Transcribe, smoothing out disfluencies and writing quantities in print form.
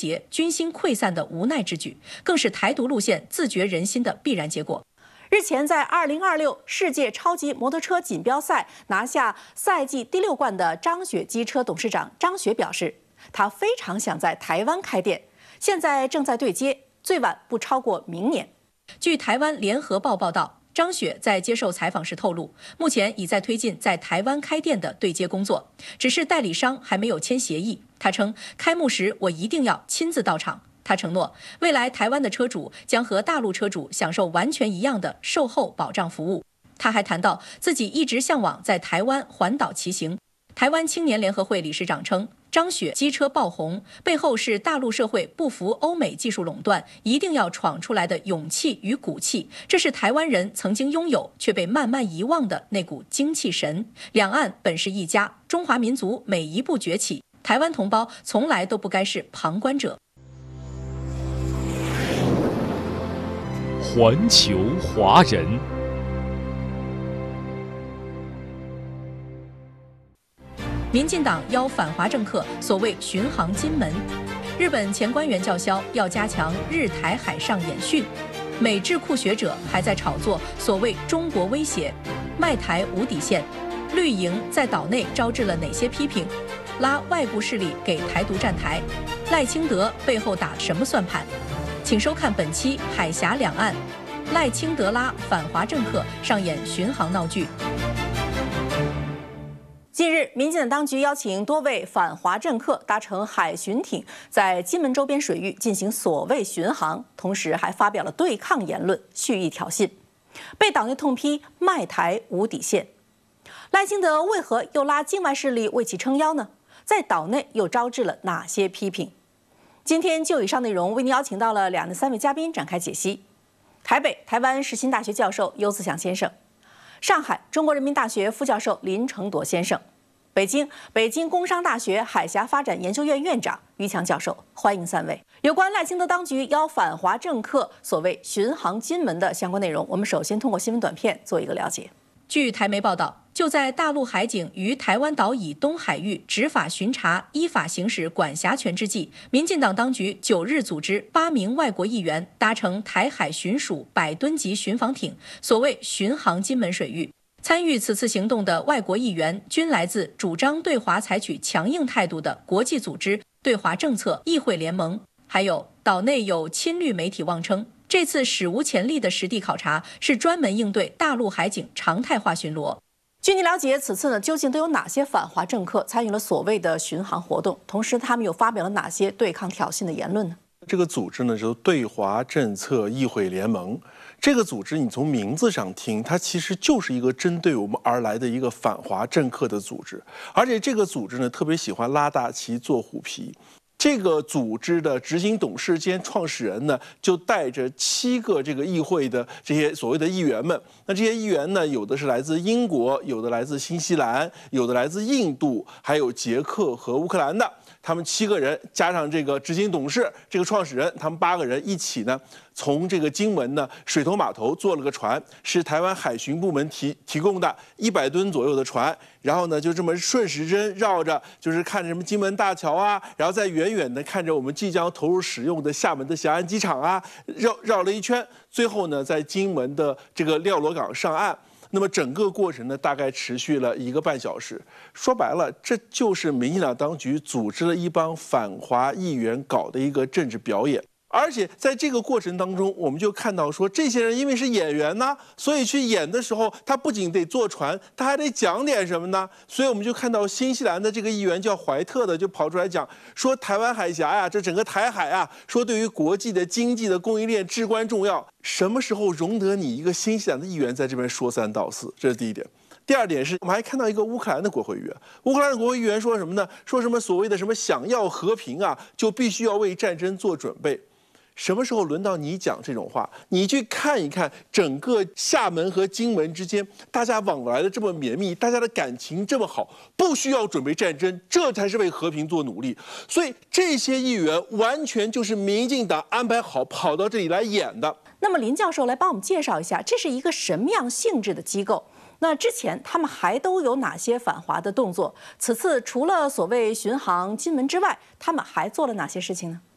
结、军心溃散的无奈之举，更是台独路线自绝人心的必然结果。日前，在2026世界超级摩托车锦标赛拿下赛季第6冠的张雪机车董事长张雪表示，他非常想在台湾开店，现在正在对接，最晚不超过明年。据台湾联合报报道，张雪在接受采访时透露，目前已在推进在台湾开店的对接工作，只是代理商还没有签协议。他称，开幕时我一定要亲自到场。他承诺，未来台湾的车主将和大陆车主享受完全一样的售后保障服务。他还谈到，自己一直向往在台湾环岛骑行。台湾青年联合会理事长称，张雪机车爆红背后是大陆社会不服欧美技术垄断，一定要闯出来的勇气与骨气，这是台湾人曾经拥有却被慢慢遗忘的那股精气神。两岸本是一家，中华民族每一步崛起，台湾同胞从来都不该是旁观者。 环球华人。 民进党邀反华政客所谓巡航金门，日本前官员叫嚣要加强日台海上演训，美智库学者还在炒作所谓中国威胁，卖台无底线。绿营在岛内招致了哪些批评？拉外部势力给台独站台，赖清德背后打什么算盘？请收看本期《海峡两岸》，赖清德拉反华政客上演巡航闹剧。近日，民进党当局邀请多位反华政客搭乘海巡艇，在金门周边水域进行所谓巡航，同时还发表了对抗言论，蓄意挑衅，被岛内痛批卖台无底线。赖清德为何又拉境外势力为其撑腰呢？在岛内又招致了哪些批评？今天就以上内容为您邀请到了2、3位嘉宾展开解析。台北台湾世新大学教授邱自强先生，上海中国人民大学副教授林承铎先生，北京工商大学海峡发展研究院院长于强教授，欢迎3位。有关赖清德当局邀反华政客所谓巡航金门的相关内容，我们首先通过新闻短片做一个了解。据台媒报道，就在大陆海警于台湾岛以东海域执法巡查、依法行使管辖权之际，民进党当局9日组织8名外国议员搭乘台海巡署100吨级巡防艇，所谓巡航金门水域。参与此次行动的外国议员均来自主张对华采取强硬态度的国际组织对华政策议会联盟，还有岛内有亲绿媒体妄称，这次史无前例的实地考察是专门应对大陆海警常态化巡逻。据您了解，此次究竟都有哪些反华政客参与了所谓的巡航活动？同时，他们又发表了哪些对抗挑衅的言论呢？ 这个组织呢，就是对华政策议会联盟。这个组织，你从名字上听，它其实就是一个针对我们而来的一个反华政客的组织。而且这个组织呢，特别喜欢拉大旗做虎皮。这个组织的执行董事兼创始人呢，就带着7个这个议会的这些所谓的议员们。那这些议员呢，有的是来自英国，有的来自新西兰，有的来自印度，还有捷克和乌克兰的。他们7个人加上这个执行董事、这个创始人，他们8个人一起呢，从这个金门呢水头码头坐了个船，是台湾海巡部门提供的100吨左右的船，然后呢就这么顺时针绕着，就是看着什么金门大桥啊，然后再远远的看着我们即将投入使用的厦门的霞安机场啊，绕了一圈，最后呢在金门的这个廖罗港上岸。那么整个过程呢，大概持续了1个半小时。说白了，这就是民进党当局组织了一帮反华议员搞的一个政治表演。而且在这个过程当中，我们就看到说，这些人因为是演员呢，所以去演的时候，他不仅得坐船，他还得讲点什么呢？所以我们就看到新西兰的这个议员叫怀特的，就跑出来讲说，台湾海峡呀，这整个台海啊，说对于国际的经济的供应链至关重要。什么时候容得你一个新西兰的议员在这边说3道4？这是第一点。第二点是我们还看到一个乌克兰的国会议员，乌克兰的国会议员说什么呢？说什么所谓的什么想要和平啊，就必须要为战争做准备。什么时候轮到你讲这种话？你去看一看整个厦门和金门之间，大家往来的这么绵密，大家的感情这么好，不需要准备战争，这才是为和平做努力。所以这些议员完全就是民进党安排好跑到这里来演的。 那么林教授来帮我们介绍一下，这是一个什么样性质的机构？那之前他们还都有哪些反华的动作？此次除了所谓巡航金门之外，他们还做了哪些事情呢？